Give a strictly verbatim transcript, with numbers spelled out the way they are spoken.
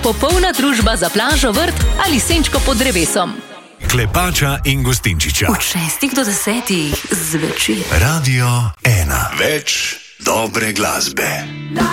popolna družba za plažo, vrt ali senčko pod drevesom. Klepača in Gostinčiča. Od šestih do desetih zvečer. Radio ena. Več dobre glasbe.